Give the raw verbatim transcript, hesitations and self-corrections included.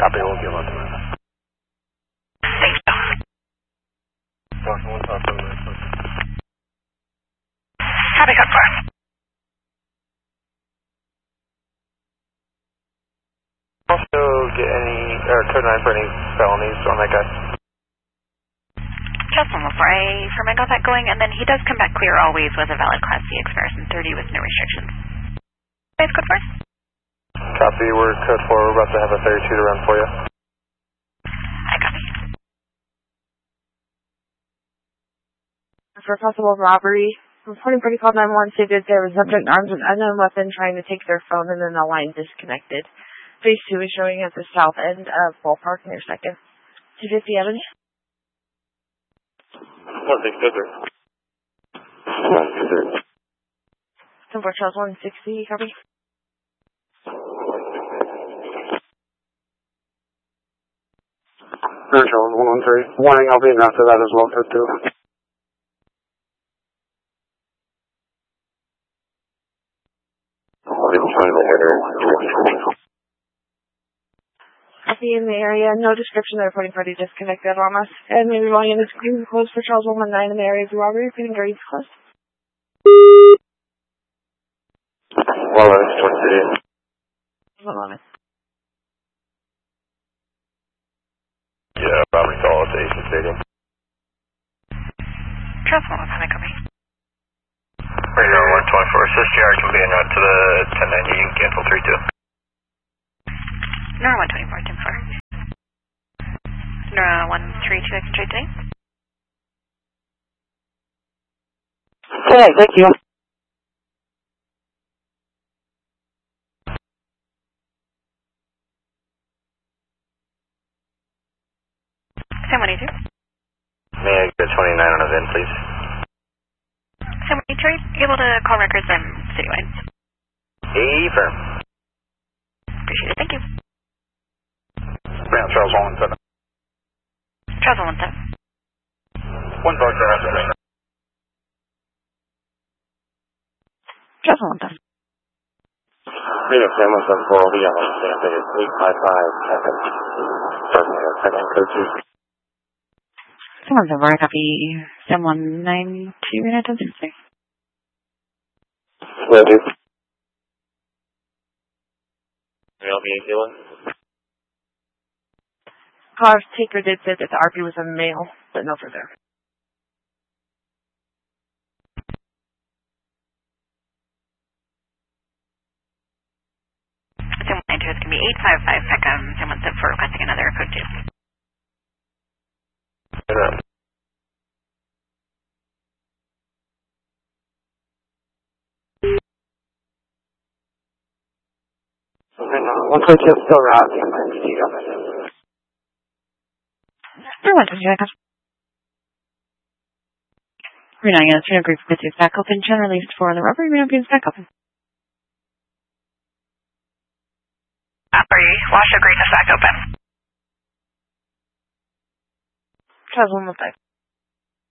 Copy, we'll give up. Thank you. Copy, code four. Also get any, or code nine for any felonies on that guy. Just one before I for my got that going, and then he does come back clear always with a valid Class C expiration thirty with no restrictions. Guys, code four? Copy, we're code four, we're about to have a thirty-two to run for you. I copy. For possible robbery, reporting pretty called nine one one stated there was subject armed with unknown weapon trying to take their phone and then the line disconnected. Phase two is showing at the south end of Ballpark near second. two fifty Evans. One six good, sir. One six good. ten four Charles one sixty, copy. Charles one one three. Warning, I'll be in after that as well, code two. Copy in the area, no description, the reporting party disconnected on us. And maybe going in the screen closed for Charles one one nine in the area of the robbery, repeating grades closed. Well, it's twenty-three. One moment. Yeah, robbery call at the Asian Stadium. Charles one one five, copy. Radio one twenty-four, assist G R can be en route to the ten ninety, you can cancel three two. Nora one twenty-four, ten four. Nora one three two, I can trade today. Okay, thank you. Sam one eight two. May I get twenty-nine on a V I N, please? Sam one eight two, able to call records and citywide. Affirm. Appreciate it, thank you. Brown Charles one one seven. Charles one one seven. One bar car after. Charles one one seven. Radio Sam one seven four will be on the stand at eight five five second. Starting at second code two. Someone's over, copy. Sam one nine two, and I don't think so. Will do. Mail me dealing. Car taker did say that the R P was a male, but no further. Sam one nine two is going to be eight five five second. Sam one seven four requesting another code two. Yeah. One code two still route. Everyone, does you like us? We're not going to agree with you. Back open, channel released four on the rubber. We're not going to back open. Opry, wash agree to back open. Charles one one five.